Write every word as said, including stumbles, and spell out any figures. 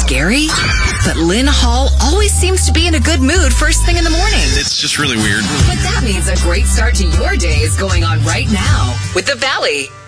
scary? But Lynn Hall always seems to be in a good mood first thing in the morning. It's just really weird. But that means a great start to your day is going on right now with The Valley.